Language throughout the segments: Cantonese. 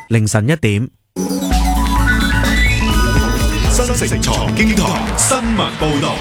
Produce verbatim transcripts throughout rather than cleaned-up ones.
凌晨一點。 新城財經台新聞報道。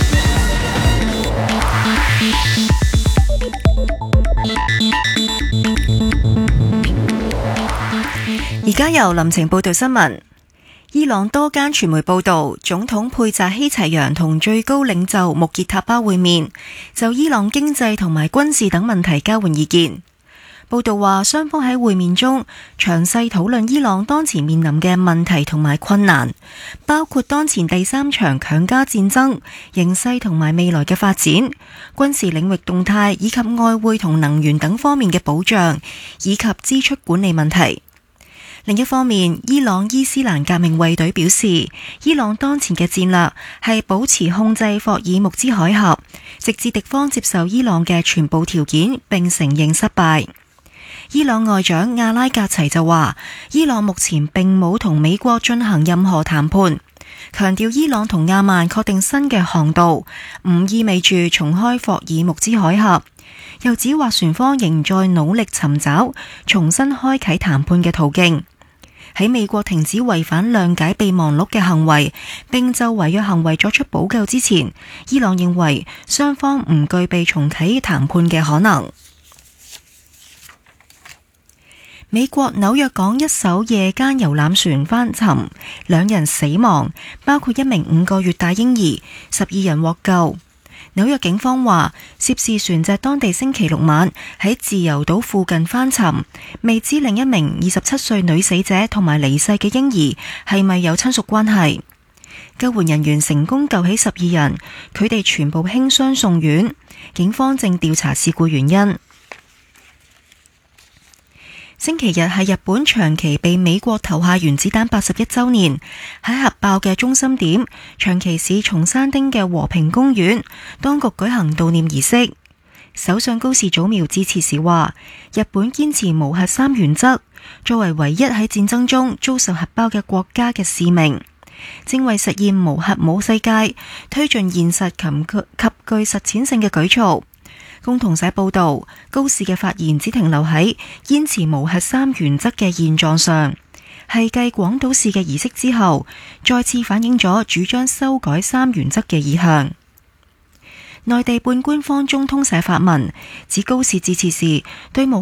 而家由林晴報道新聞。伊朗多間傳媒報道，總統佩扎希齊揚同最高領袖穆傑塔巴會面，就伊朗經濟同埋軍事等問題交換意見。報道話，雙方喺會面中詳細討論伊朗當前面臨嘅問題同埋困難，包括當前第三場強加戰爭形勢同埋未來嘅發展、軍事領域動態以及外匯同能源等方面嘅保障，以及支出管理問題。另一方面，伊朗伊斯蘭革命衛隊表示，伊朗當前嘅戰略係保持控制霍爾木茲海峽，直至敵方接受伊朗嘅全部條件並承認失敗。伊朗外長阿拉格齊就話，伊朗目前並冇同美國進行任何談判，強調伊朗同阿曼確定新嘅航道唔意味住重開霍爾木茲海峽，又指話船方仍在努力尋找重新開啟談判嘅途徑。喺美國停止違反諒解備忘錄嘅行為，並就違約行為作出補救之前，伊朗認為雙方唔具備重啟談判嘅可能。美國紐約港一艘夜間遊覽船翻沉，兩人死亡，包括一名五個月大嬰兒，十二人獲救。紐約警方話，涉事船隻當地星期六晚喺自由島附近翻沉，未知另一名二十七歲女死者同埋離世嘅嬰兒係咪有親屬關係。救援人員成功救起十二人，佢哋全部輕傷送院，警方正調查事故原因。星期日係日本長崎被美國投下原子彈八十一週年，喺核爆嘅中心點長崎市松山町嘅和平公園，當局舉行悼念儀式。首相高市早苗致辭時話，日本堅持無核三原則，作為唯一喺戰爭中遭受核爆嘅國家嘅使命，正為實現無核武世界推進現實及及具實踐性嘅舉措。共同社報道，高市嘅發言只停留喺堅持無核三原則嘅現狀上，係繼廣島市嘅儀式之後，再次反映咗主張修改三原則嘅意向。內地半官方中通社發文指，高市致辭時對無